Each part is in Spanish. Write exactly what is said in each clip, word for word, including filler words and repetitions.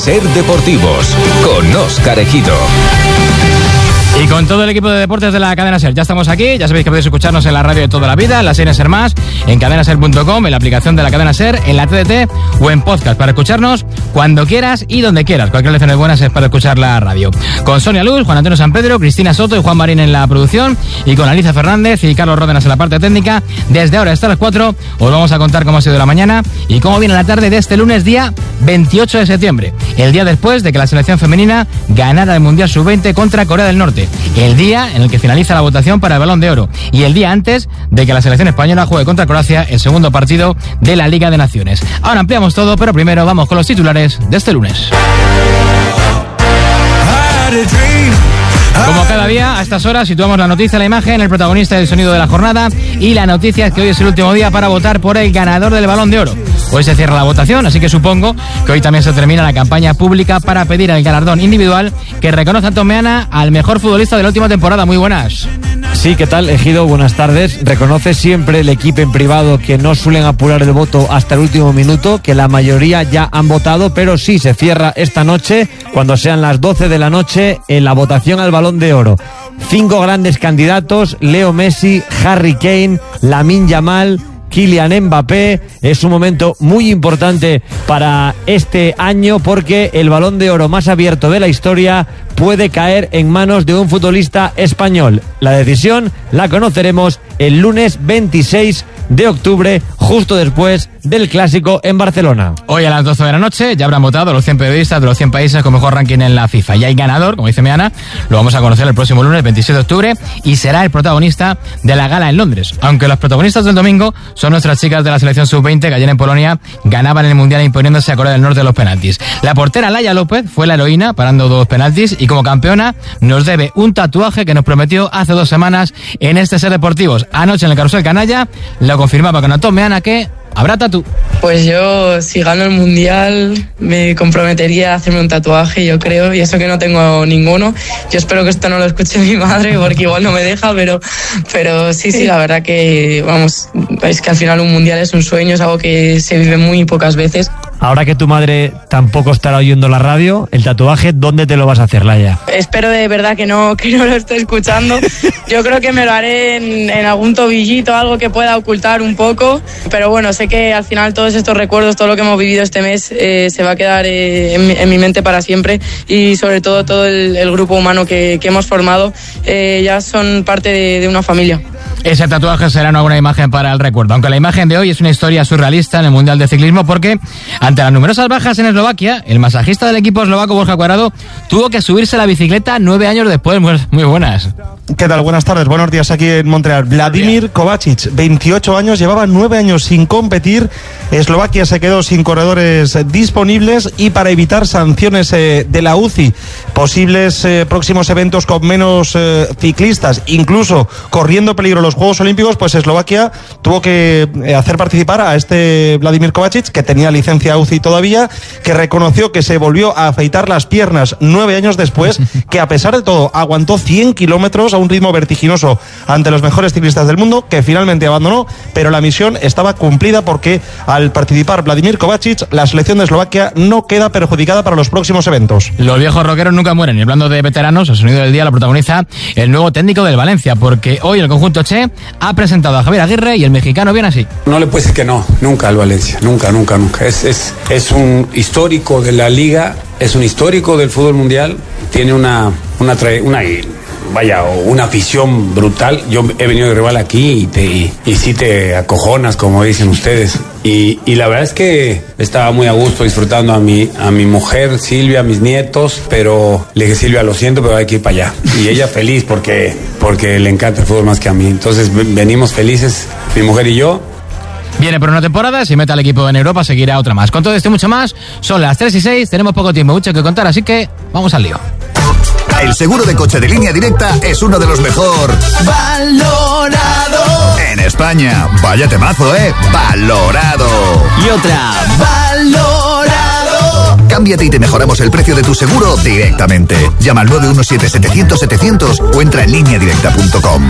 Ser Deportivos con Óscar Ejido. Y con todo el equipo de deportes de la Cadena Ser, ya estamos aquí. Ya sabéis que podéis escucharnos en la radio de toda la vida, en la serie Ser Más, en cadena ser punto com, en la aplicación de la Cadena Ser, en la T D T o en podcast, para escucharnos cuando quieras y donde quieras. Cualquier lección es buena es para escuchar la radio. Con Sonia Luz, Juan Antonio San Pedro, Cristina Soto y Juan Marín en la producción, y con Alicia Fernández y Carlos Ródenas en la parte técnica. Desde ahora hasta las cuatro os vamos a contar cómo ha sido la mañana y cómo viene la tarde de este lunes, día veintiocho de septiembre, el día después de que la selección femenina ganara el Mundial sub veinte contra Corea del Norte, el día en el que finaliza la votación para el Balón de Oro y el día antes de que la selección española juegue contra Croacia el segundo partido de la Liga de Naciones. Ahora ampliamos todo, pero primero vamos con los titulares de este lunes. Como cada día, a estas horas situamos la noticia, la imagen, el protagonista del sonido de la jornada, y la noticia es que hoy es el último día para votar por el ganador del Balón de Oro. Hoy se cierra la votación, así que supongo que hoy también se termina la campaña pública para pedir el galardón individual que reconoce a Tomeana al mejor futbolista de la última temporada. Muy buenas. Sí, ¿qué tal, Ejido? Buenas tardes. Reconoce siempre el equipo en privado que no suelen apurar el voto hasta el último minuto, que la mayoría ya han votado, pero sí se cierra esta noche, cuando sean las doce de la noche, en la votación al Balón de Oro. Cinco grandes candidatos: Leo Messi, Harry Kane, Lamine Yamal, Kylian Mbappé. Es un momento muy importante para este año porque el Balón de Oro más abierto de la historia puede caer en manos de un futbolista español. La decisión la conoceremos el lunes veintiséis de octubre, justo después del Clásico en Barcelona. Hoy a las doce de la noche ya habrán votado los cien periodistas de los cien países con mejor ranking en la FIFA. Ya hay ganador, como dice Meana, lo vamos a conocer el próximo lunes veintisiete de octubre y será el protagonista de la gala en Londres. Aunque los protagonistas del domingo son nuestras chicas de la selección sub veinte que ayer en Polonia ganaban el Mundial imponiéndose a Corea del Norte en los penaltis. La portera Laia López fue la heroína parando dos penaltis y como campeona nos debe un tatuaje que nos prometió hace dos semanas en este Ser Deportivos. Anoche en el Carrusel Canalla lo confirmaba con Antón Meana que habrá tatú. Pues yo, si gano el Mundial, me comprometería a hacerme un tatuaje, yo creo, y eso que no tengo ninguno. Yo espero que esto no lo escuche mi madre, porque igual no me deja, pero, pero sí, sí, la verdad que, vamos, es que al final un Mundial es un sueño, es algo que se vive muy pocas veces. Ahora que tu madre tampoco estará oyendo la radio, el tatuaje, ¿dónde te lo vas a hacer, Laia? Espero de verdad que no, que no lo esté escuchando. Yo creo que me lo haré en, en algún tobillito, algo que pueda ocultar un poco, pero bueno, sé que al final todos estos recuerdos, todo lo que hemos vivido este mes eh, se va a quedar eh, en, mi, en mi mente para siempre, y sobre todo todo el, el grupo humano que, que hemos formado eh, ya son parte de, de una familia. Ese tatuaje será una buena imagen para el recuerdo, aunque la imagen de hoy es una historia surrealista en el Mundial de Ciclismo, porque ante las numerosas bajas en Eslovaquia, el masajista del equipo eslovaco Borja Cuadrado tuvo que subirse a la bicicleta nueve años después. Muy, muy buenas. ¿Qué tal? Buenas tardes, buenos días aquí en Montreal. Vladimir Kovačič, veintiocho años, llevaba nueve años sin competir. Eslovaquia se quedó sin corredores disponibles y para evitar sanciones eh, de la U C I, posibles eh, próximos eventos con menos eh, ciclistas, incluso corriendo peligro los Juegos Olímpicos, pues Eslovaquia tuvo que eh, hacer participar a este Vladimir Kovačič, que tenía licencia U C I todavía, que reconoció que se volvió a afeitar las piernas nueve años después, que a pesar de todo aguantó cien kilómetros a un ritmo vertiginoso ante los mejores ciclistas del mundo, que finalmente abandonó, pero la misión estaba cumplida porque al participar Vladimir Kovačič, la selección de Eslovaquia no queda perjudicada para los próximos eventos. Los viejos rockeros nunca mueren, y hablando de veteranos, el sonido del día lo protagoniza el nuevo técnico del Valencia, porque hoy el conjunto Che ha presentado a Javier Aguirre y el mexicano viene así. No le puedes decir que no, nunca al Valencia, nunca, nunca, nunca. Es, es, es un histórico de la liga, es un histórico del fútbol mundial, tiene una, una, una vaya, una afición brutal. Yo he venido de rival aquí y, te, y, y sí te acojonas, como dicen ustedes. Y, y la verdad es que estaba muy a gusto disfrutando a mi, a mi mujer, Silvia, a mis nietos, pero le dije, Silvia, lo siento, pero hay que ir para allá. Y ella feliz porque, porque le encanta el fútbol más que a mí. Entonces venimos felices, mi mujer y yo. Viene por una temporada, si mete al equipo en Europa seguirá otra más. Con todo esto y mucho más, son las tres y seis, tenemos poco tiempo, mucho que contar, así que vamos al lío. El seguro de coche de Línea Directa es uno de los mejor valorado en España. Vaya temazo, ¿eh? Valorado. Y otra, valorado. Cámbiate y te mejoramos el precio de tu seguro directamente. Llama al nueve uno siete, setecientos, setecientos o entra en línea directa punto com.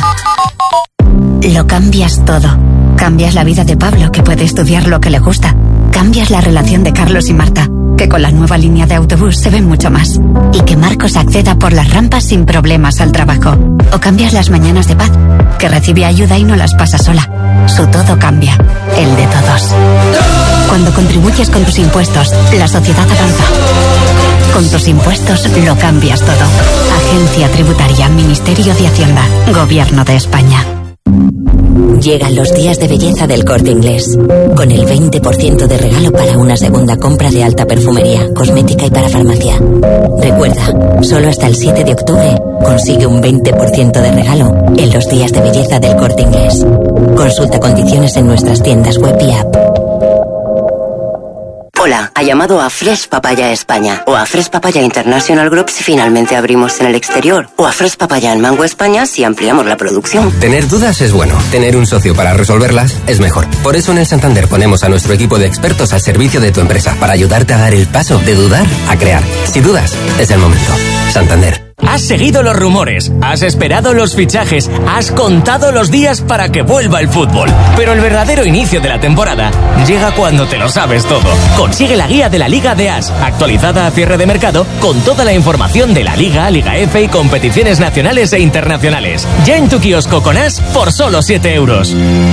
Lo cambias todo. Cambias la vida de Pablo, que puede estudiar lo que le gusta. Cambias la relación de Carlos y Marta. que con la nueva línea de autobús se ven mucho más. Y que Marcos acceda por las rampas sin problemas al trabajo. O cambias las mañanas de Paz, que recibe ayuda y no las pasa sola. Su todo cambia, el de todos. Cuando contribuyes con tus impuestos, la sociedad avanza. Con tus impuestos lo cambias todo. Agencia Tributaria, Ministerio de Hacienda, Gobierno de España. Llegan los días de belleza del Corte Inglés, con el veinte por ciento de regalo para una segunda compra de alta perfumería, cosmética y para farmacia. Recuerda, solo hasta el siete de octubre consigue un veinte por ciento de regalo en los días de belleza del Corte Inglés. Consulta condiciones en nuestras tiendas web y app. Hola, ha llamado a Fresh Papaya España o a Fresh Papaya International Group si finalmente abrimos en el exterior o a Fresh Papaya en Mango España si ampliamos la producción. Tener dudas es bueno, tener un socio para resolverlas es mejor. Por eso en el Santander ponemos a nuestro equipo de expertos al servicio de tu empresa para ayudarte a dar el paso de dudar a crear. Si dudas, es el momento. Santander. Has seguido los rumores, has esperado los fichajes, has contado los días para que vuelva el fútbol. Pero el verdadero inicio de la temporada llega cuando te lo sabes todo. Consigue la guía de la Liga de As, actualizada a cierre de mercado, con toda la información de la Liga, Liga F y competiciones nacionales e internacionales. Ya en tu kiosco con As por solo siete euros.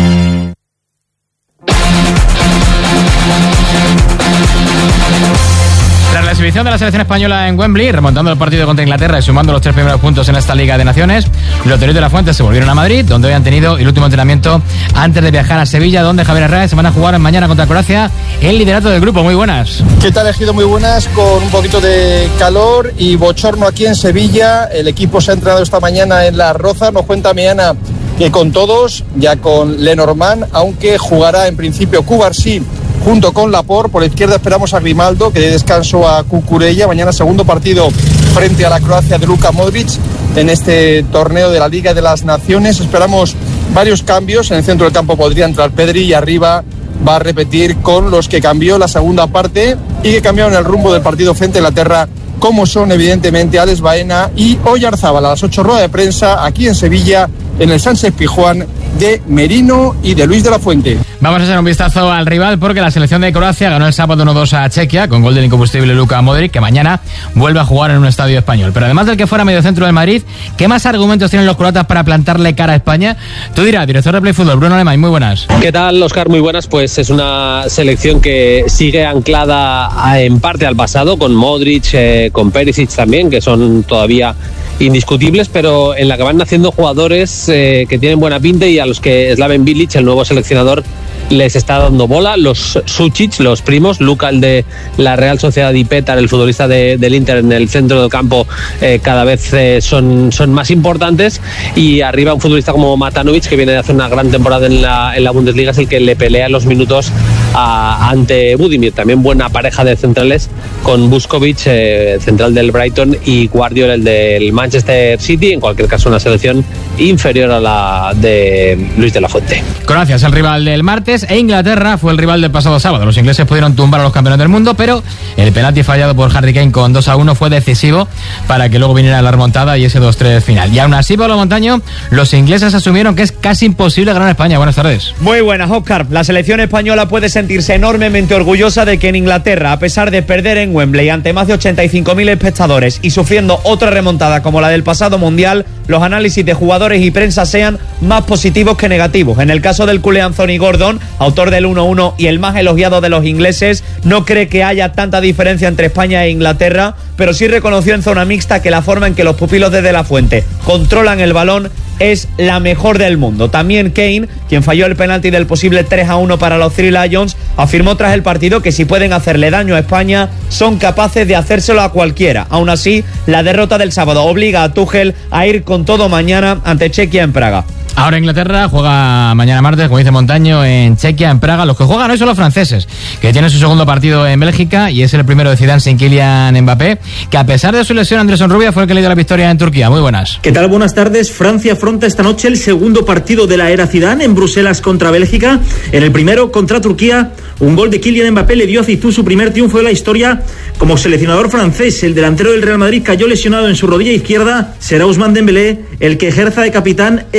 Tras la exhibición de la selección española en Wembley, remontando el partido contra Inglaterra y sumando los tres primeros puntos en esta Liga de Naciones, los Toreros de la Fuente se volvieron a Madrid, donde hoy han tenido el último entrenamiento antes de viajar a Sevilla, donde Javier Herrera se van a jugar mañana contra Croacia el liderato del grupo. Muy buenas. ¿Qué tal, Ejido? Muy buenas, con un poquito de calor y bochorno aquí en Sevilla. El equipo se ha entrenado esta mañana en La Roza. Nos cuenta Miana que con todos, ya con Lenormand, aunque jugará en principio Cubarsí junto con Laporte. Por la izquierda esperamos a Grimaldo, que dé descanso a Cucurella. Mañana segundo partido frente a la Croacia de Luka Modric en este torneo de la Liga de las Naciones. Esperamos varios cambios. En el centro del campo podría entrar Pedri y arriba va a repetir con los que cambió la segunda parte y que cambiaron el rumbo del partido frente a Inglaterra, como son evidentemente Alex Baena y Oyarzábal. A las ocho, rueda de prensa aquí en Sevilla, en el Sánchez Pizjuán de Merino y de Luis de la Fuente. Vamos a hacer un vistazo al rival, porque la selección de Croacia ganó el sábado uno dos a Chequia con gol del incombustible Luka Modric, que mañana vuelve a jugar en un estadio español. Pero además del que fuera mediocentro del Madrid, ¿qué más argumentos tienen los croatas para plantarle cara a España? Tú dirás, director de Play Fútbol, Bruno Alemán, muy buenas. ¿Qué tal, Óscar? Muy buenas. Pues es una selección que sigue anclada a, en parte al pasado, con Modric, eh, con Perisic también, que son todavía indiscutibles, pero en la que van naciendo jugadores eh, que tienen buena pinta y a los que Slaven Bilic, el nuevo seleccionador, les está dando bola. Los Sučić, los primos, Luka, el de la Real Sociedad, y Petar, el futbolista de, del Inter, en el centro del campo, eh, cada vez eh, son, son más importantes, y arriba un futbolista como Matanovic, que viene de hacer una gran temporada en la, en la Bundesliga, es el que le pelea los minutos a, ante Budimir. También buena pareja de centrales con Vuskovic, eh, central del Brighton, y Guardiola, el del Manchester City. En cualquier caso, una selección inferior a la de Luis de la Fuente. Croacia es el rival del martes e Inglaterra fue el rival del pasado sábado. Los ingleses pudieron tumbar a los campeones del mundo, pero el penalti fallado por Harry Kane con dos a uno fue decisivo para que luego viniera la remontada y ese dos tres final. Y aún así, Pablo Montaño, los ingleses asumieron que es casi imposible ganar a España. Buenas tardes. Muy buenas, Óscar. La selección española puede sentirse enormemente orgullosa de que en Inglaterra, a pesar de perder en Wembley ante más de ochenta y cinco mil espectadores y sufriendo otra remontada como la del pasado Mundial, los análisis de jugadores y prensa sean más positivos que negativos. En el caso del culé Anthony Gordon, autor del uno uno y el más elogiado de los ingleses, no cree que haya tanta diferencia entre España e Inglaterra, pero sí reconoció en zona mixta que la forma en que los pupilos de De la Fuente controlan el balón es la mejor del mundo. También Kane, quien falló el penalti del posible tres a uno para los Three Lions, afirmó tras el partido que si pueden hacerle daño a España, son capaces de hacérselo a cualquiera. Aún así, la derrota del sábado obliga a Tuchel a ir con todo mañana ante Chequia en Praga. Ahora Inglaterra juega mañana martes, como dice Montaño, en Chequia, en Praga. Los que juegan hoy son los franceses, que tienen su segundo partido en Bélgica y es el primero de Zidane sin Kylian Mbappé, que a pesar de su lesión, Andrés Onrubia fue el que le dio la victoria en Turquía. Muy buenas. ¿Qué tal? Buenas tardes. Francia afronta esta noche el segundo partido de la era Zidane en Bruselas contra Bélgica. En el primero, contra Turquía, un gol de Kylian Mbappé le dio a Zizou su primer triunfo de la historia como seleccionador francés. El delantero del Real Madrid cayó lesionado en su rodilla izquierda. Será Ousmane Dembélé el que ejerza de capitán esta noche.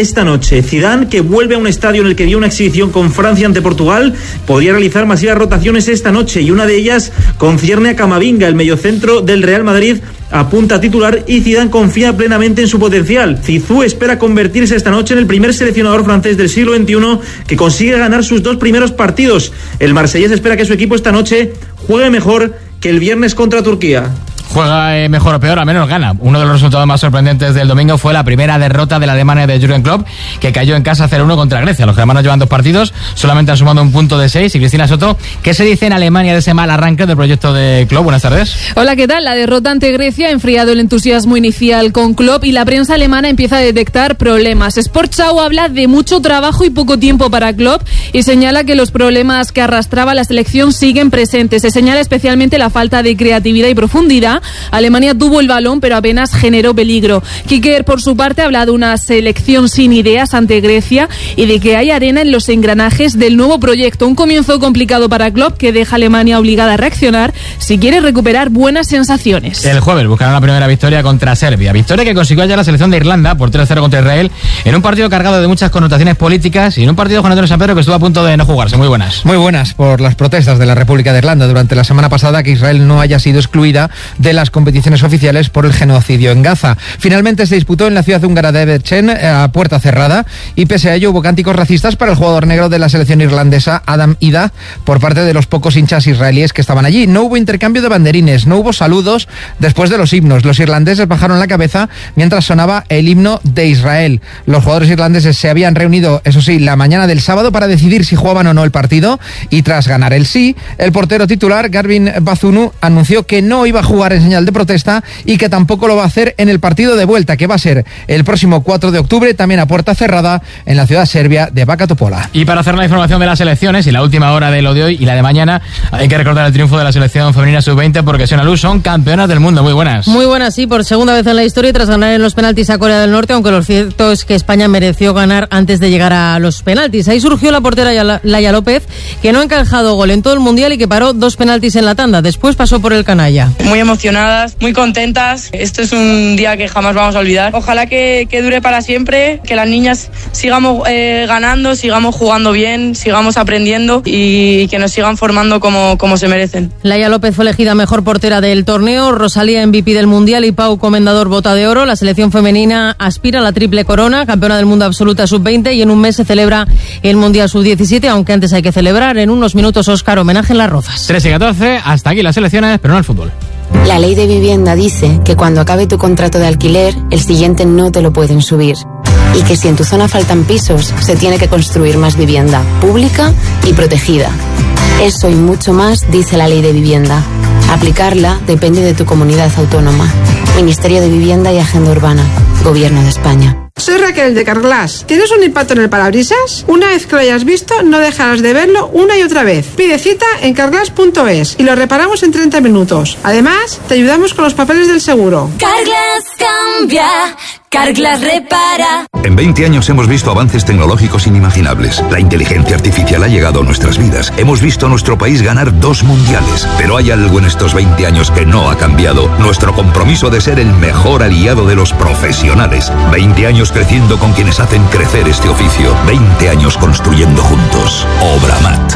noche. Zidane, que vuelve a un estadio en el que dio una exhibición con Francia ante Portugal, podría realizar masivas rotaciones esta noche, y una de ellas concierne a Camavinga, el mediocentro del Real Madrid, apunta a titular, y Zidane confía plenamente en su potencial. Zizou espera convertirse esta noche en el primer seleccionador francés del siglo veintiuno que consigue ganar sus dos primeros partidos. El marsellés espera que su equipo esta noche juegue mejor que el viernes contra Turquía. Juega eh, mejor o peor, al menos gana. Uno de los resultados más sorprendentes del domingo fue la primera derrota de la Alemania de Jürgen Klopp, que cayó en casa cero uno contra Grecia. Los germanos llevan dos partidos, solamente han sumado un punto de seis. Y Cristina Soto, ¿qué se dice en Alemania de ese mal arranque del proyecto de Klopp? Buenas tardes. Hola, ¿qué tal? La derrota ante Grecia ha enfriado el entusiasmo inicial con Klopp y la prensa alemana empieza a detectar problemas. Sportschau habla de mucho trabajo y poco tiempo para Klopp y señala que los problemas que arrastraba la selección siguen presentes. Se señala especialmente la falta de creatividad y profundidad. Alemania tuvo el balón, pero apenas generó peligro. Kicker, por su parte, habla de una selección sin ideas ante Grecia y de que hay arena en los engranajes del nuevo proyecto. Un comienzo complicado para Klopp, que deja a Alemania obligada a reaccionar si quiere recuperar buenas sensaciones. El jueves buscarán la primera victoria contra Serbia. Victoria que consiguió ayer la selección de Irlanda por tres cero contra Israel, en un partido cargado de muchas connotaciones políticas y en un partido, Juan Antonio San Pedro, que estuvo a punto de no jugarse. Muy buenas. Muy buenas por las protestas de la República de Irlanda durante la semana pasada que Israel no haya sido excluida de las competiciones oficiales por el genocidio en Gaza. Finalmente se disputó en la ciudad húngara de Ebrechen a puerta cerrada y pese a ello hubo cánticos racistas para el jugador negro de la selección irlandesa, Adam Ida, por parte de los pocos hinchas israelíes que estaban allí. No hubo intercambio de banderines, no hubo saludos después de los himnos. Los irlandeses bajaron la cabeza mientras sonaba el himno de Israel. Los jugadores irlandeses se habían reunido, eso sí, la mañana del sábado para decidir si jugaban o no el partido y tras ganar el sí, el portero titular, Garvin Bazunu, anunció que no iba a jugar en señal de protesta y que tampoco lo va a hacer en el partido de vuelta, que va a ser el próximo cuatro de octubre, también a puerta cerrada, en la ciudad serbia de Bačka Topola. Y para hacer la información de las elecciones y la última hora de lo de hoy y la de mañana, hay que recordar el triunfo de la selección femenina sub veinte porque Siona Luz son campeonas del mundo. Muy buenas. Muy buenas, sí, por segunda vez en la historia tras ganar en los penaltis a Corea del Norte, aunque lo cierto es que España mereció ganar antes de llegar a los penaltis. Ahí surgió la portera Laia López, que no ha encajado gol en todo el mundial y que paró dos penaltis en la tanda. Después pasó por el canalla. Muy emocionadas, muy contentas. Esto es un día que jamás vamos a olvidar. Ojalá que, que dure para siempre, que las niñas sigamos eh, ganando, sigamos jugando bien, sigamos aprendiendo y que nos sigan formando como, como se merecen. Laia López fue elegida mejor portera del torneo, Rosalía M V P del mundial y Pau Comendador bota de oro. La selección femenina aspira a la triple corona, campeona del mundo absoluta sub veinte, y en un mes se celebra el mundial sub diecisiete, aunque antes hay que celebrar en unos minutos, Óscar, homenaje en Las Rozas. tres y catorce, hasta aquí las selecciones, pero no el fútbol. La ley de vivienda dice que cuando acabe tu contrato de alquiler, el siguiente no te lo pueden subir. Y que si en tu zona faltan pisos, se tiene que construir más vivienda, pública y protegida. Eso y mucho más dice la ley de vivienda. Aplicarla depende de tu comunidad autónoma. Ministerio de Vivienda y Agenda Urbana. Gobierno de España. Soy Raquel de Carglass. ¿Tienes un impacto en el parabrisas? Una vez que lo hayas visto, no dejarás de verlo una y otra vez. Pide cita en carglass punto es y lo reparamos en treinta minutos. Además, te ayudamos con los papeles del seguro. Carglass cambia, Carglass repara. En veinte años hemos visto avances tecnológicos inimaginables. La inteligencia artificial ha llegado a nuestras vidas. Hemos visto a nuestro país ganar dos mundiales. Pero hay algo en estos veinte años que no ha cambiado. Nuestro compromiso de ser el mejor aliado de los profesionales. veinte años creciendo con quienes hacen crecer este oficio. veinte años construyendo juntos. Obramat.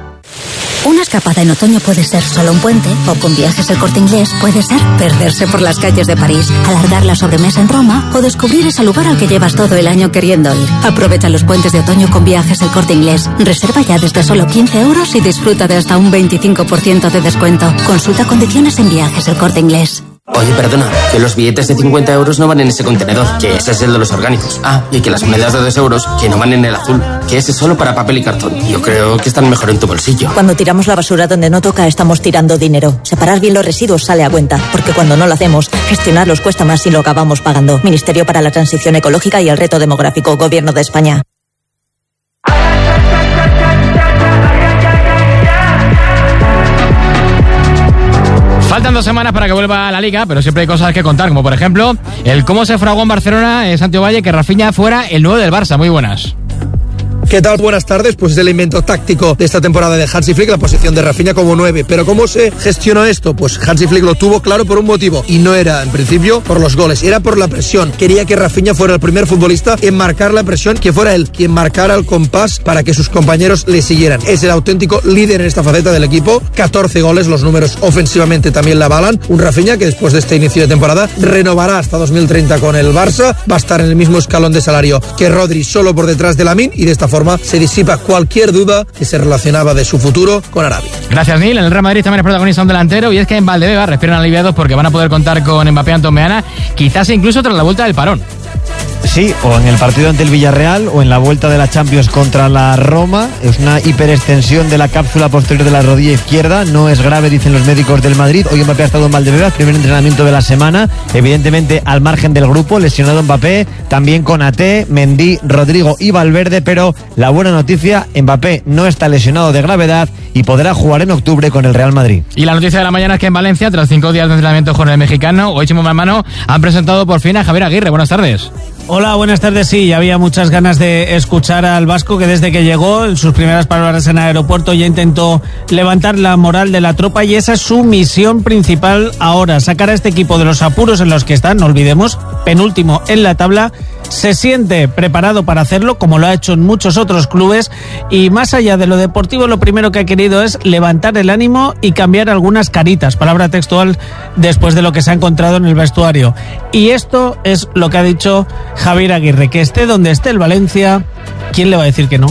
Una escapada en otoño puede ser solo un puente, o con Viajes El Corte Inglés puede ser perderse por las calles de París, alargar la sobremesa en Roma o descubrir ese lugar al que llevas todo el año queriendo ir. Aprovecha los puentes de otoño con Viajes El Corte Inglés. Reserva ya desde solo quince euros y disfruta de hasta un veinticinco por ciento de descuento. Consulta condiciones en Viajes El Corte Inglés. Oye, perdona, que los billetes de cincuenta euros no van en ese contenedor, que ese es el de los orgánicos. Ah, y que las monedas de dos euros, que no van en el azul, que ese es solo para papel y cartón. Yo creo que están mejor en tu bolsillo. Cuando tiramos la basura donde no toca, estamos tirando dinero. Separar bien los residuos sale a cuenta, porque cuando no lo hacemos, gestionarlos cuesta más y lo acabamos pagando. Ministerio para la Transición Ecológica y el Reto Demográfico, Gobierno de España. Faltan dos semanas para que vuelva a la Liga, pero siempre hay cosas que contar, como por ejemplo el cómo se fraguó en Barcelona, eh, Santiago Valle, que Rafinha fuera el nuevo del Barça. Muy buenas. ¿Qué tal? Buenas tardes. Pues es el invento táctico de esta temporada de Hansi Flick, la posición de Rafinha como nueve. Pero ¿cómo se gestionó esto? Pues Hansi Flick lo tuvo claro por un motivo, y no era en principio por los goles, era por la presión. Quería que Rafinha fuera el primer futbolista en marcar la presión, que fuera él quien marcara el compás para que sus compañeros le siguieran. Es el auténtico líder en esta faceta del equipo. catorce goles, los números ofensivamente también la avalan. Un Rafinha que después de este inicio de temporada renovará hasta dos mil treinta con el Barça, va a estar en el mismo escalón de salario que Rodri, solo por detrás de Lamine, y de esta forma se disipa cualquier duda que se relacionaba de su futuro con Arabia. Gracias, Neil. En el Real Madrid también es protagonista un delantero, y es que en Valdebeba respiran aliviados porque van a poder contar con Mbappé, Antón Meana, quizás incluso tras la vuelta del parón. Sí, o en el partido ante el Villarreal o en la vuelta de la Champions contra la Roma. Es una hiperextensión de la cápsula posterior de la rodilla izquierda. No es grave, dicen los médicos del Madrid. Hoy Mbappé ha estado en Valdebeba, primer entrenamiento de la semana. Evidentemente al margen del grupo, lesionado Mbappé, también con Ate, Mendy, Rodrigo y Valverde. Pero la buena noticia, Mbappé no está lesionado de gravedad y podrá jugar en octubre con el Real Madrid. Y la noticia de la mañana es que en Valencia, tras cinco días de entrenamiento con el mexicano, hoy Chimo Mano han presentado por fin a Javier Aguirre. Buenas tardes. Hola, buenas tardes. Sí, había muchas ganas de escuchar al vasco, que desde que llegó, en sus primeras palabras en el aeropuerto, ya intentó levantar la moral de la tropa, y esa es su misión principal ahora, sacar a este equipo de los apuros en los que están, no olvidemos, penúltimo en la tabla. Se siente preparado para hacerlo, como lo ha hecho en muchos otros clubes, y más allá de lo deportivo, lo primero que ha querido es levantar el ánimo y cambiar algunas caritas, palabra textual, después de lo que se ha encontrado en el vestuario. Y esto es lo que ha dicho Javier Aguirre, que esté donde esté el Valencia, ¿quién le va a decir que no?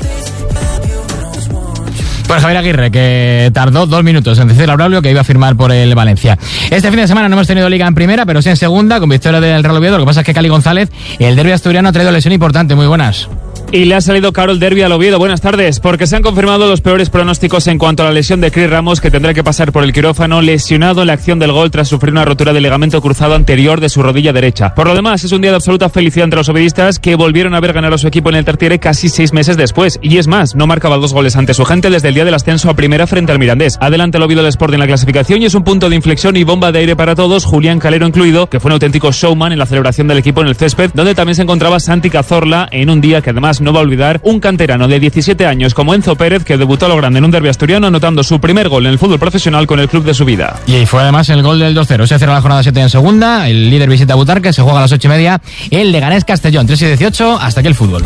Pues Javier Aguirre, que tardó dos minutos en decirle a Braulio que iba a firmar por el Valencia. Este fin de semana no hemos tenido liga en primera, pero sí en segunda, con victoria del Real Oviedo. Lo que pasa es que Cali González, el derbi asturiano, ha traído lesión importante. Muy buenas. Y le ha salido caro el derbi al Oviedo. Buenas tardes, porque se han confirmado los peores pronósticos en cuanto a la lesión de Cris Ramos, que tendrá que pasar por el quirófano, lesionado en la acción del gol tras sufrir una rotura del ligamento cruzado anterior de su rodilla derecha. Por lo demás, es un día de absoluta felicidad entre los ovidistas, que volvieron a ver ganar a su equipo en el Tartiere casi seis meses después. Y es más, no marcaba dos goles ante su gente desde el día del ascenso a primera frente al Mirandés. Adelante el Oviedo del Sport en la clasificación, y es un punto de inflexión y bomba de aire para todos, Julián Calero incluido, que fue un auténtico showman en la celebración del equipo en el césped, donde también se encontraba Santi Cazorla, en un día que además no va a olvidar un canterano de diecisiete años como Enzo Pérez, que debutó a lo grande en un derbi asturiano, anotando su primer gol en el fútbol profesional con el club de su vida. Y fue además el gol del dos cero. Se cierra la jornada siete en segunda. El líder visita a Butarque, se juega a las ocho y media. El Leganés Castellón, tres y dieciocho. Hasta aquí el fútbol.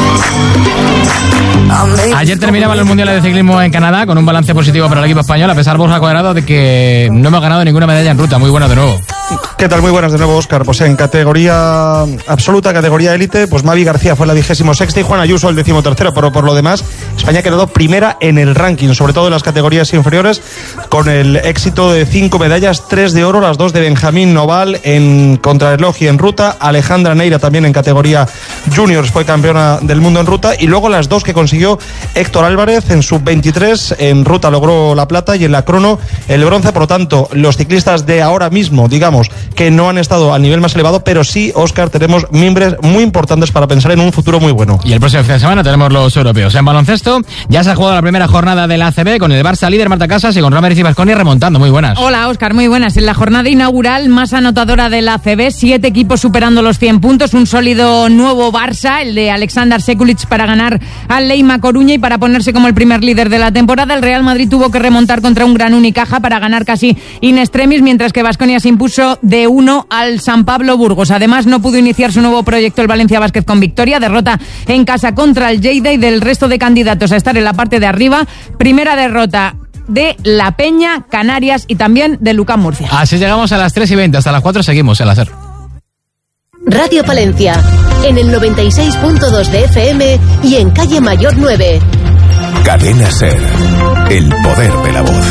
Ayer terminaban los mundiales de ciclismo en Canadá con un balance positivo para el equipo español, a pesar, Borja Cuadrado, de que no hemos ganado ninguna medalla en ruta. Muy bueno de nuevo. ¿Qué tal? Muy buenas de nuevo, Óscar. Pues en categoría absoluta, categoría élite, pues Mavi García fue la vigésimo sexta y Juan Ayuso el décimo tercero, pero por lo demás España ha quedado primera en el ranking, sobre todo en las categorías inferiores, con el éxito de cinco medallas, tres de oro, las dos de Benjamín Noval en contrarreloj y en ruta. Alejandra Neira también en categoría juniors fue campeona del mundo en ruta, y luego las dos que consiguió Héctor Álvarez en sub veintitrés, en ruta logró la plata y en la crono el bronce. Por lo tanto, los ciclistas de ahora mismo, digamos, que no han estado al nivel más elevado, pero sí, Óscar, tenemos mimbres muy importantes para pensar en un futuro muy bueno. Y el próximo fin de semana tenemos los europeos. En baloncesto ya se ha jugado la primera jornada de la A C B, con el Barça líder, Marta Casas, y con Ramírez y Baskonia remontando. Muy buenas. Hola, Óscar, muy buenas. En la jornada inaugural más anotadora de la A C B, siete equipos superando los cien puntos, un sólido nuevo Barça, el de Alexander Sekulic, para ganar al Leima Coruña y para ponerse como el primer líder de la temporada. El Real Madrid tuvo que remontar contra un gran Unicaja para ganar casi in extremis, mientras que Baskonia se impuso de uno al San Pablo Burgos. Además, no pudo iniciar su nuevo proyecto el Valencia Basket con victoria, derrota en casa contra el Lleida, y del resto de candidatos a estar en la parte de arriba, primera derrota de La Peña, Canarias y también de Lucán Murcia. Así llegamos a las tres y veinte, hasta las cuatro seguimos en la SER. Radio Palencia, en el noventa y seis punto dos de F M y en Calle Mayor nueve. Cadena SER, el poder de la voz.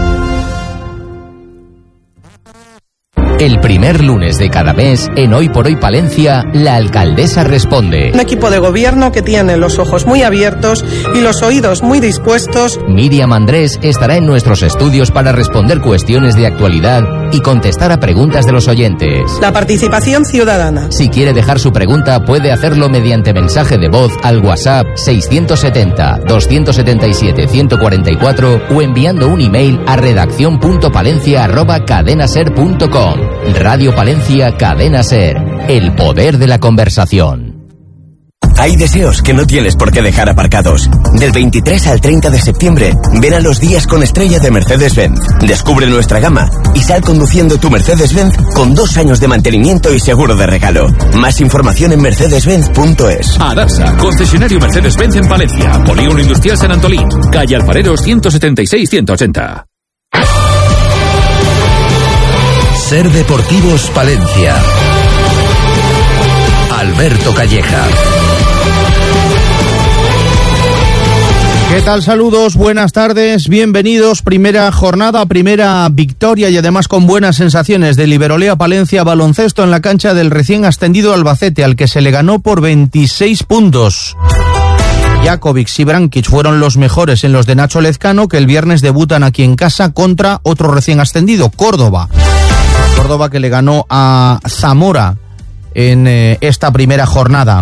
El primer lunes de cada mes, en Hoy por Hoy Palencia, la alcaldesa responde. Un equipo de gobierno que tiene los ojos muy abiertos y los oídos muy dispuestos. Miriam Andrés estará en nuestros estudios para responder cuestiones de actualidad y contestar a preguntas de los oyentes. La participación ciudadana. Si quiere dejar su pregunta, puede hacerlo mediante mensaje de voz al WhatsApp seiscientos setenta, doscientos setenta y siete, ciento cuarenta y cuatro o enviando un email a redacción punto palencia arroba cadenaser punto com. Radio Palencia, Cadena SER, el poder de la conversación. Hay deseos que no tienes por qué dejar aparcados. Del veintitrés al treinta de septiembre, ven a los días con estrella de Mercedes-Benz. Descubre nuestra gama y sal conduciendo tu Mercedes-Benz con dos años de mantenimiento y seguro de regalo. Más información en mercedes benz punto es. Adarsa, concesionario Mercedes-Benz en Palencia. Polígono Industrial San Antolín. Calle Alfareros ciento setenta y seis ciento ochenta. Ser Deportivos Palencia. Alberto Calleja. ¿Qué tal? Saludos, buenas tardes, bienvenidos. Primera jornada, primera victoria y además con buenas sensaciones del Iberolea Palencia baloncesto en la cancha del recién ascendido Albacete, al que se le ganó por veintiséis puntos. Jakovic y Brankic fueron los mejores en los de Nacho Lezcano, que el viernes debutan aquí en casa contra otro recién ascendido, Córdoba. Córdoba que le ganó a Zamora en eh, esta primera jornada.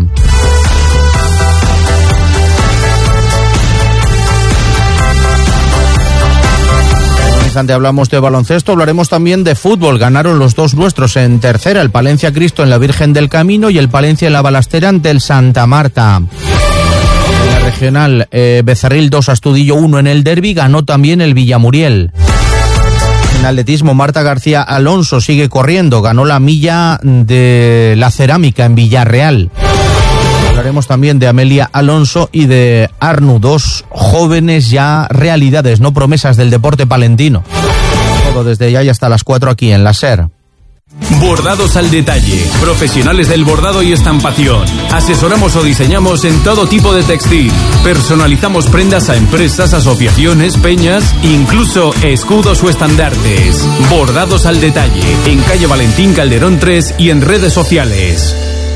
Hablamos de baloncesto, hablaremos también de fútbol. Ganaron los dos nuestros en tercera, el Palencia Cristo en la Virgen del Camino y el Palencia en la Balastera ante el Santa Marta. En la regional, eh, Becerril dos, Astudillo uno en el derbi, ganó también el Villamuriel. En atletismo, Marta García Alonso sigue corriendo, ganó la milla de la cerámica en Villarreal. Hablaremos también de Amelia Alonso y de Arnu, dos jóvenes ya realidades, no promesas del deporte palentino. Todo desde ya y hasta las cuatro aquí en la SER. Bordados al detalle, profesionales del bordado y estampación. Asesoramos o diseñamos en todo tipo de textil. Personalizamos prendas a empresas, asociaciones, peñas, incluso escudos o estandartes. Bordados al detalle, en calle Valentín Calderón tres y en redes sociales.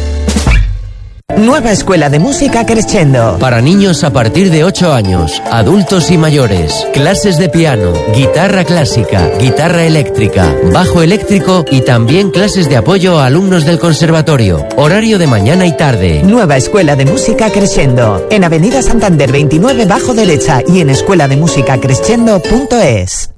Nueva Escuela de Música Crescendo. Para niños a partir de ocho años, adultos y mayores. Clases de piano, guitarra clásica, guitarra eléctrica, bajo eléctrico y también clases de apoyo a alumnos del conservatorio. Horario de mañana y tarde. Nueva Escuela de Música Crescendo. En Avenida Santander veintinueve bajo derecha y en escuela de música crescendo punto es.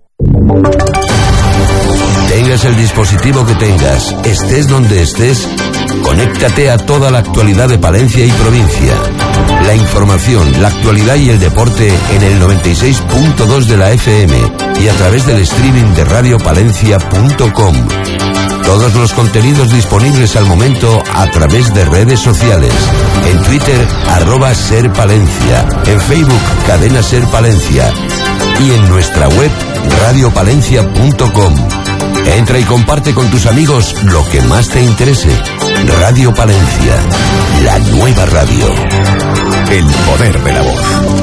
Tengas el dispositivo que tengas, estés donde estés, conéctate a toda la actualidad de Palencia y provincia. La información, la actualidad y el deporte en el noventa y seis punto dos de la F M y a través del streaming de radio palencia punto com. Todos los contenidos disponibles al momento a través de redes sociales. En Twitter, arroba Ser Palencia. En Facebook, Cadena Ser Palencia. Y en nuestra web, radio palencia punto com. Entra y comparte con tus amigos lo que más te interese. Radio Palencia, la nueva radio. El poder de la voz.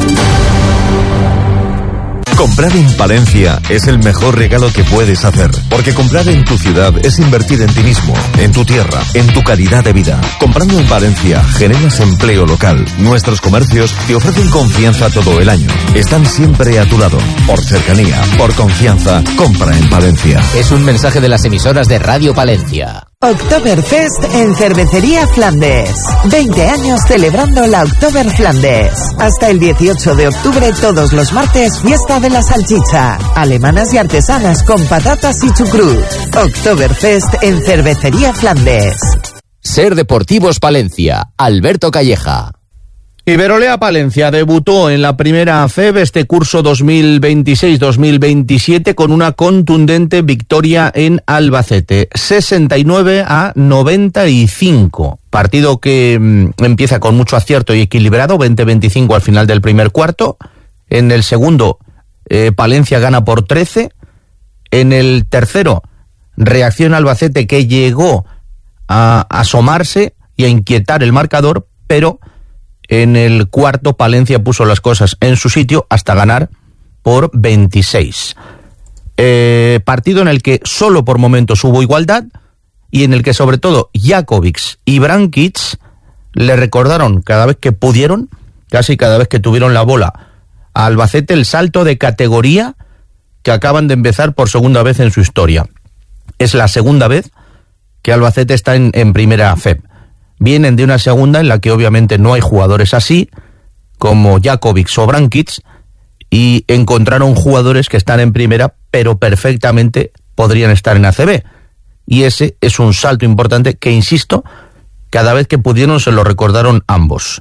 Comprar en Palencia es el mejor regalo que puedes hacer, porque comprar en tu ciudad es invertir en ti mismo, en tu tierra, en tu calidad de vida. Comprando en Palencia generas empleo local. Nuestros comercios te ofrecen confianza todo el año. Están siempre a tu lado. Por cercanía, por confianza, compra en Palencia. Es un mensaje de las emisoras de Radio Palencia. Oktoberfest en Cervecería Flandes. veinte años celebrando la Oktober Flandes. Hasta el dieciocho de octubre, todos los martes, fiesta de la salchicha. Alemanas y artesanas con patatas y chucrut. Oktoberfest en Cervecería Flandes. Ser Deportivos Palencia. Alberto Calleja. Iberolea Palencia debutó en la primera F E B este curso dos mil veintiséis dos mil veintisiete con una contundente victoria en Albacete, sesenta y nueve a noventa y cinco. Partido que mmm, empieza con mucho acierto y equilibrado, veinte veinticinco al final del primer cuarto. En el segundo, eh, Palencia gana por trece. En el tercero, reacciona Albacete, que llegó a asomarse y a inquietar el marcador, pero en el cuarto, Palencia puso las cosas en su sitio hasta ganar por veintiséis. Eh, partido en el que solo por momentos hubo igualdad y en el que sobre todo Jakovic y Brankic le recordaron cada vez que pudieron, casi cada vez que tuvieron la bola, a Albacete el salto de categoría que acaban de empezar por segunda vez en su historia. Es la segunda vez que Albacete está en, en primera F E B. Vienen de una segunda en la que obviamente no hay jugadores así, como Jakovic o Brankic, y encontraron jugadores que están en primera, pero perfectamente podrían estar en A C B. Y ese es un salto importante que, insisto, cada vez que pudieron se lo recordaron ambos.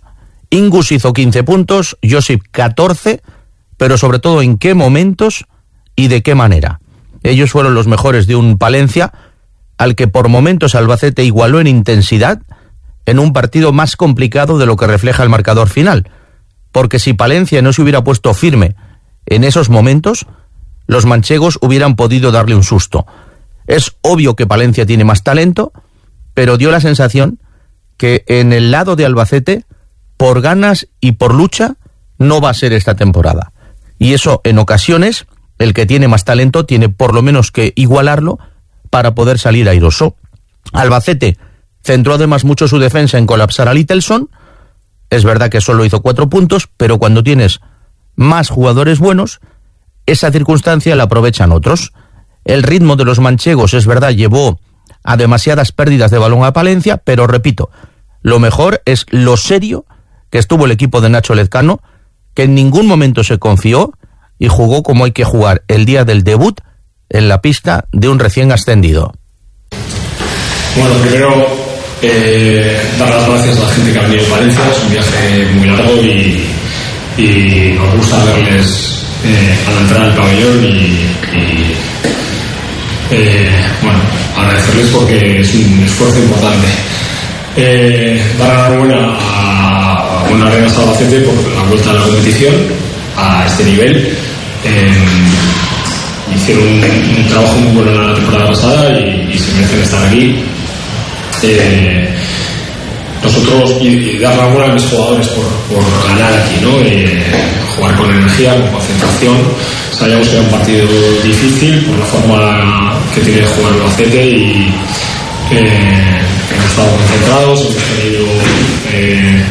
Ingus hizo quince puntos, Josip catorce, pero sobre todo en qué momentos y de qué manera. Ellos fueron los mejores de un Palencia al que por momentos Albacete igualó en intensidad en un partido más complicado de lo que refleja el marcador final. Porque si Palencia no se hubiera puesto firme en esos momentos, los manchegos hubieran podido darle un susto. Es obvio que Palencia tiene más talento, pero dio la sensación que en el lado de Albacete, por ganas y por lucha, no va a ser esta temporada. Y eso, en ocasiones, el que tiene más talento tiene por lo menos que igualarlo para poder salir airoso. Albacete centró además mucho su defensa en colapsar a Littelson. Es verdad que solo hizo cuatro puntos, pero cuando tienes más jugadores buenos, esa circunstancia la aprovechan otros. El ritmo de los manchegos, es verdad, llevó a demasiadas pérdidas de balón a Palencia, pero repito, lo mejor es lo serio que estuvo el equipo de Nacho Lezcano, que en ningún momento se confió y jugó como hay que jugar el día del debut en la pista de un recién ascendido. Bueno, primero eh, dar las gracias a la gente que ha venido a Valencia. Es un viaje muy largo y, y nos gusta verles eh, a la entrada del pabellón y, y eh, bueno, agradecerles porque es un esfuerzo importante. Eh, dar la enhorabuena a una Arenas Albacete por la vuelta a la competición a este nivel. Eh, hicieron un, un trabajo muy bueno la temporada pasada y, y se merecen estar aquí. Eh, nosotros, y, y dar la enhorabuena a mis jugadores por, por ganar aquí, ¿no? Eh, jugar con energía, con concentración. Sabíamos que era un partido difícil por la forma que tiene de jugar el Albacete y eh, hemos estado concentrados, hemos tenido eh,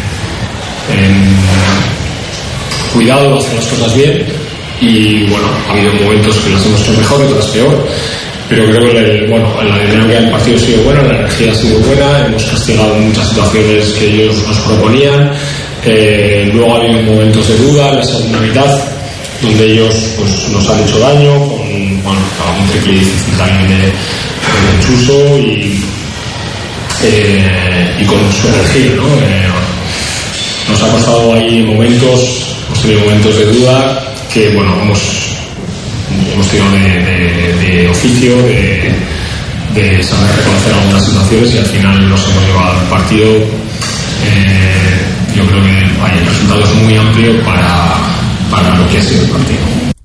en cuidado de hacer las cosas bien y bueno, ha habido momentos que las hemos hecho mejor, otras peor, pero creo que el, bueno, la dinámica del partido ha sido buena, la energía ha sido buena, hemos castigado muchas situaciones que ellos nos proponían, eh, luego ha habido momentos de duda en la segunda mitad donde ellos pues, nos han hecho daño con bueno, algún triple difícil también de, de Chuso y Eh, y con su energía, ¿no? Eh, nos ha pasado ahí momentos, hemos tenido momentos de duda que, bueno, hemos, hemos tenido de, de, de oficio, de, de saber reconocer algunas situaciones y al final nos hemos llevado al partido. Eh, yo creo que vaya, el resultado es muy amplio para, para lo que ha sido el partido.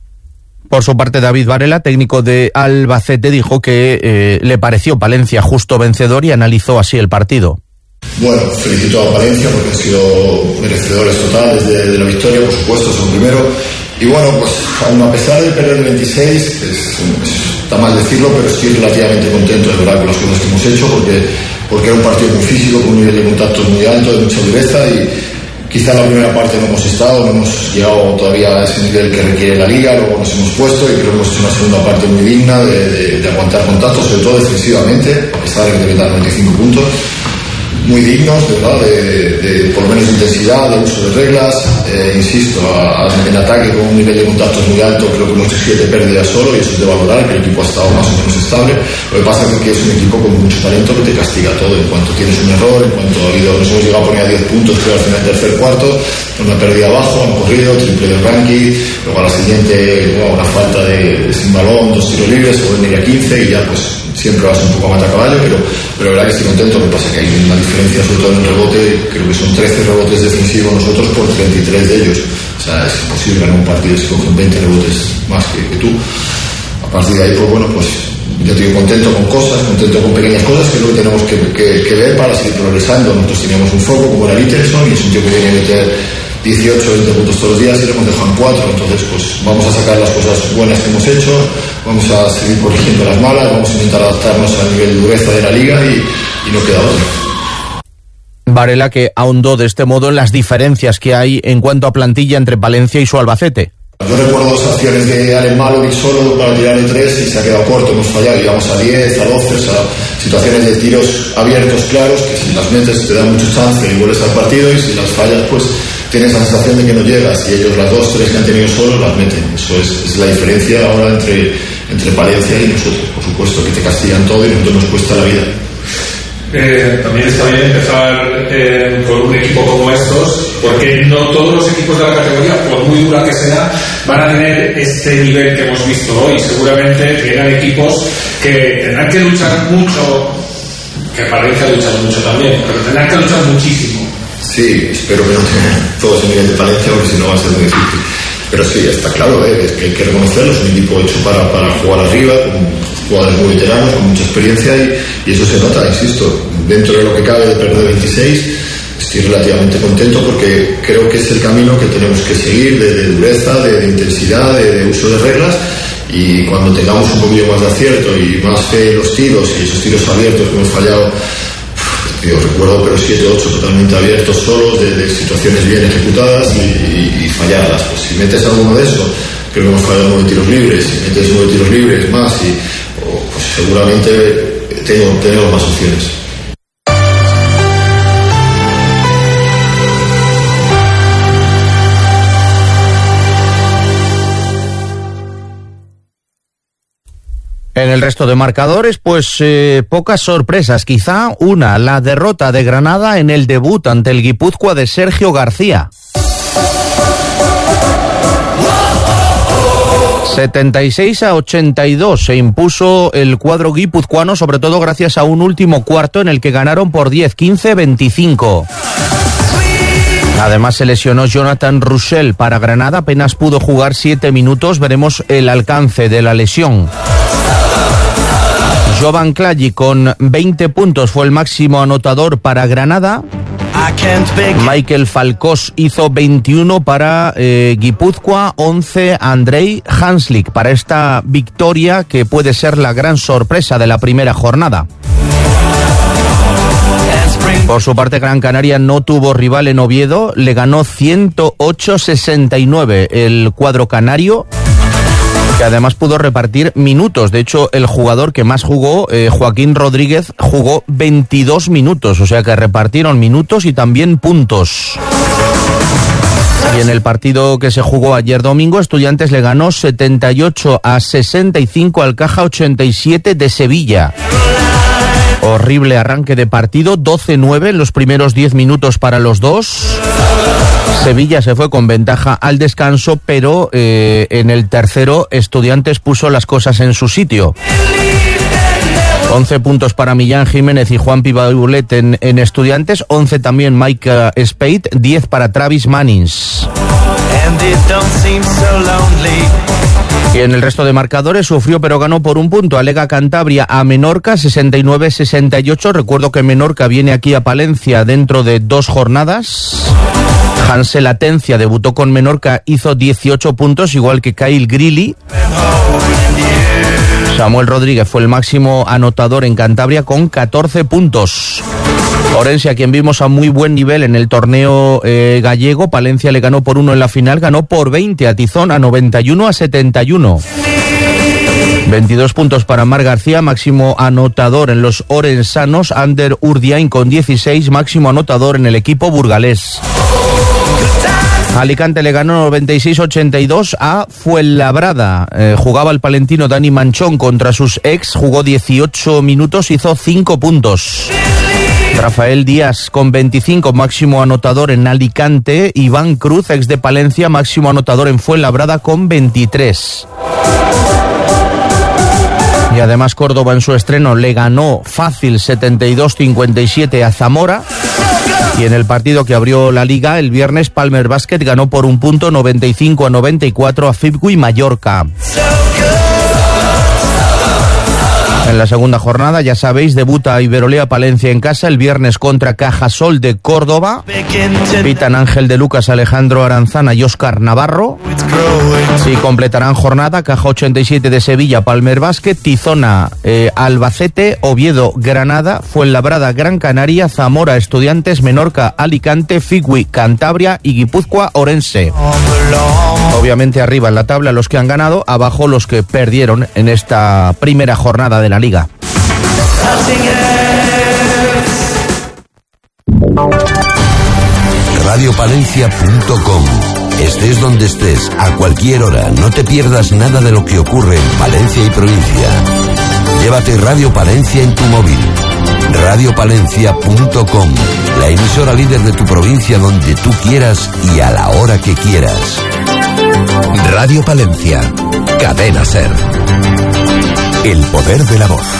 Por su parte, David Varela, técnico de Albacete, dijo que eh, le pareció Palencia justo vencedor y analizó así el partido. Bueno, felicito a Palencia porque han sido merecedores totales de, de la victoria, por supuesto, son primero. Y bueno, pues aún a pesar de perder el veintiséis, es, es, está mal decirlo, pero estoy relativamente contento de verdad con las cosas que hemos hecho porque, porque era un partido muy físico, con un nivel de contactos muy alto, de mucha dureza y quizá en la primera parte no hemos estado, no hemos llegado todavía a ese nivel que requiere la liga, luego nos hemos puesto y creo que hemos hecho una segunda parte muy digna de, de, de aguantar contactos, sobre todo defensivamente, a pesar de que te metan noventa y cinco puntos, muy dignos, de verdad, de, de por lo menos de intensidad, de uso de reglas, eh, insisto, a, a, en ataque con un nivel de contactos muy alto, creo que hemos hecho siete pérdidas solo y eso es de valorar, que el equipo ha estado más o menos estable. Lo que pasa es que es un equipo con mucho talento que te castiga todo, en cuanto tienes un error, en cuanto ha habido, nos hemos llegado a poner a diez puntos, creo al final del tercer cuarto, una pérdida abajo, han corrido, triple de ranking, luego a la siguiente, bueno, una falta de, de sin balón, dos tiros libres, se vuelven a ir a quince y ya pues siempre vas un poco a matacaballo, pero, pero la verdad que estoy contento. Lo que pasa es que hay una diferencia, sobre todo en el rebote, creo que son trece rebotes defensivos nosotros por treinta y tres de ellos. O sea, es imposible ganar un partido si cogen veinte rebotes más que, que tú. A partir de ahí, pues bueno, pues yo estoy contento con cosas, contento con pequeñas cosas que es lo que tenemos que, que, que ver para seguir progresando. Nosotros teníamos un foco como era Littelson y es un tío que viene a meter dieciocho, veinte puntos todos los días y le hemos dejado en cuatro. Entonces, pues vamos a sacar las cosas buenas que hemos hecho, vamos a seguir corrigiendo las malas, vamos a intentar adaptarnos al nivel de dureza de la liga y, y no queda otra. Varela, que ahondó de este modo en las diferencias que hay en cuanto a plantilla entre Palencia y su Albacete. Yo recuerdo dos acciones de Allen Malovic solo para tirar de tres y se ha quedado corto, hemos fallado, llegamos a diez, a doce, o sea, situaciones de tiros abiertos claros que si las metes te dan mucho chance y vuelves al partido y si las fallas pues tienes la sensación de que no llegas y ellos las dos, tres que han tenido solo las meten. Eso es, es la diferencia ahora entre, entre Palencia y nosotros, por supuesto que te castigan todo y nosotros nos cuesta la vida. eh, también está bien empezar eh, con un equipo como estos, porque no todos los equipos de la categoría, por muy dura que sea, van a tener este nivel que hemos visto hoy. Seguramente llegan equipos que tendrán que luchar mucho, que Palencia lucha mucho también, pero tendrán que luchar muchísimo. Sí, espero que no tengan todo ese nivel de Palencia, porque si no va a ser muy difícil. Pero sí, está claro, ¿eh? Es que hay que reconocerlo, es un equipo hecho para, para jugar arriba, con jugadores muy veteranos, con mucha experiencia, y, y eso se nota, insisto, dentro de lo que cabe de perder veintiséis, estoy relativamente contento porque creo que es el camino que tenemos que seguir, de, de dureza, de, de intensidad, de, de uso de reglas, y cuando tengamos un poquillo más de acierto y más fe en los tiros, y esos tiros abiertos que hemos fallado, yo recuerdo pero siete ocho totalmente abiertos solos, de, de situaciones bien ejecutadas y, y, y fallarlas. Pues si metes alguno de eso, creo que hemos fallado nueve tiros libres, si metes nueve tiros libres más, y oh, pues seguramente tengo, tenemos más opciones. En el resto de marcadores, pues eh, pocas sorpresas. Quizá una, la derrota de Granada en el debut ante el Guipúzcoa de Sergio García. setenta y seis a ochenta y dos se impuso el cuadro guipuzcoano, sobre todo gracias a un último cuarto en el que ganaron por diez, quince, veinticinco. Además se lesionó Jonathan Russell para Granada, apenas pudo jugar siete minutos, veremos el alcance de la lesión. Jovan Clagi con veinte puntos fue el máximo anotador para Granada. Michael Falcós hizo veintiuno para eh, Guipúzcoa, once Andrei Hanslik para esta victoria que puede ser la gran sorpresa de la primera jornada. Por su parte, Gran Canaria no tuvo rival en Oviedo, le ganó ciento ocho a sesenta y nueve el cuadro canario, que además pudo repartir minutos. De hecho, el jugador que más jugó, eh, Joaquín Rodríguez, jugó veintidós minutos, o sea que repartieron minutos y también puntos. Y en el partido que se jugó ayer domingo, Estudiantes le ganó setenta y ocho a sesenta y cinco al Caja ochenta y siete de Sevilla. Horrible arranque de partido, doce nueve en los primeros diez minutos para los dos. Sevilla se fue con ventaja al descanso, pero eh, en el tercero Estudiantes puso las cosas en su sitio. once puntos para Millán Jiménez y Juan Pibaulet en, en Estudiantes, once también Mike Spade, diez para Travis Mannings. Y en el resto de marcadores sufrió pero ganó por un punto. Alega Cantabria a Menorca, sesenta y nueve a sesenta y ocho. Recuerdo que Menorca viene aquí a Palencia dentro de dos jornadas. Hansel Atencia debutó con Menorca, hizo dieciocho puntos, igual que Kyle Greeley. Samuel Rodríguez fue el máximo anotador en Cantabria con catorce puntos. Orense, a quien vimos a muy buen nivel en el torneo eh, gallego, Palencia le ganó por uno en la final, ganó por veinte a Tizón, a noventa y uno a setenta y uno. veintidós puntos para Mar García, máximo anotador en los orensanos. Ander Urdiain con dieciséis, máximo anotador en el equipo burgalés. Alicante le ganó noventa y seis a ochenta y dos a Fuenlabrada. Eh, jugaba el palentino Dani Manchón contra sus ex, jugó dieciocho minutos, hizo cinco puntos. Rafael Díaz con veinticinco, máximo anotador en Alicante. Iván Cruz, ex de Palencia, máximo anotador en Fuenlabrada con veintitrés. Y además Córdoba en su estreno le ganó fácil setenta y dos a cincuenta y siete a Zamora. Y en el partido que abrió la liga el viernes, Palmer Basket ganó por un punto, noventa y cinco a noventa y cuatro a Fibgui Mallorca. En la segunda jornada, ya sabéis, debuta Iberolea Palencia en casa el viernes contra Cajasol de Córdoba. Pitan Ángel de Lucas, Alejandro Aranzana y Óscar Navarro. Y completarán jornada Caja ochenta y siete de Sevilla, Palmer Basket, Tizona, eh, Albacete, Oviedo, Granada, Fuenlabrada, Gran Canaria, Zamora, Estudiantes, Menorca, Alicante, Figui, Cantabria y Guipúzcoa, Orense. Obviamente arriba en la tabla los que han ganado, abajo los que perdieron en esta primera jornada de la Liga. radio palencia punto com. Estés donde estés, a cualquier hora, no te pierdas nada de lo que ocurre en Palencia y provincia. Llévate Radio Palencia en tu móvil. radio palencia punto com, la emisora líder de tu provincia donde tú quieras y a la hora que quieras. Radio Palencia, Cadena Ser. El poder de la voz.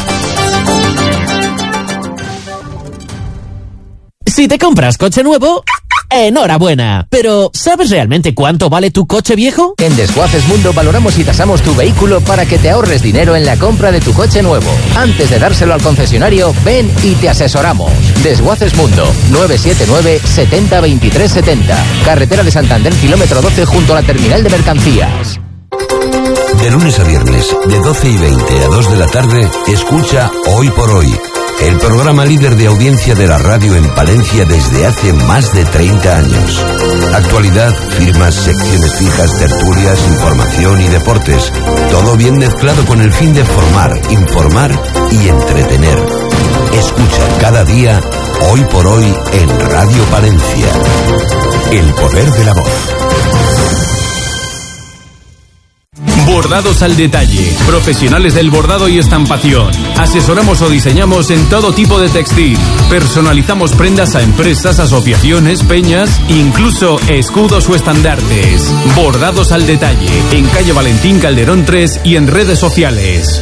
Si te compras coche nuevo, enhorabuena. Pero, ¿sabes realmente cuánto vale tu coche viejo? En Desguaces Mundo valoramos y tasamos tu vehículo para que te ahorres dinero en la compra de tu coche nuevo. Antes de dárselo al concesionario, ven y te asesoramos. Desguaces Mundo, nueve siete nueve, setenta, veintitrés setenta. Carretera de Santander, kilómetro doce, junto a la terminal de mercancías. De lunes a viernes, de doce y veinte a dos de la tarde, escucha Hoy por Hoy, el programa líder de audiencia de la radio en Palencia desde hace más de treinta años. Actualidad, firmas, secciones fijas, tertulias, información y deportes. Todo bien mezclado con el fin de formar, informar y entretener. Escucha cada día Hoy por Hoy en Radio Palencia. El poder de la voz. Bordados al detalle. Profesionales del bordado y estampación. Asesoramos o diseñamos en todo tipo de textil. Personalizamos prendas a empresas, asociaciones, peñas, incluso escudos o estandartes. Bordados al detalle. En calle Valentín Calderón tres y en redes sociales.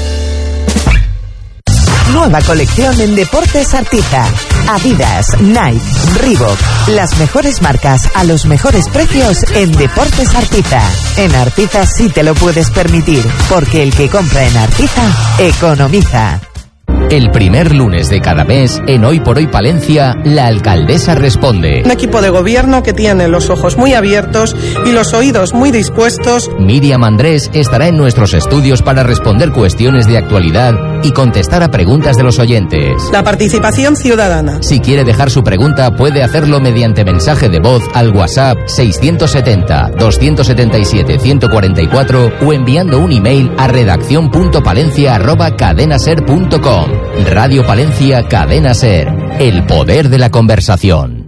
Nueva colección en Deportes Artiza. Adidas, Nike, Reebok. Las mejores marcas a los mejores precios en Deportes Artiza. En Artiza sí te lo puedes permitir, porque el que compra en Artiza, economiza. El primer lunes de cada mes, en Hoy por Hoy Palencia, la alcaldesa responde. Un equipo de gobierno que tiene los ojos muy abiertos y los oídos muy dispuestos. Miriam Andrés estará en nuestros estudios para responder cuestiones de actualidad y contestar a preguntas de los oyentes. La participación ciudadana. Si quiere dejar su pregunta, puede hacerlo mediante mensaje de voz al WhatsApp seiscientos setenta, doscientos setenta y siete, ciento cuarenta y cuatro o enviando un email a redacción punto palencia arroba cadenaser punto com. Radio Palencia, Cadena Ser. El poder de la conversación.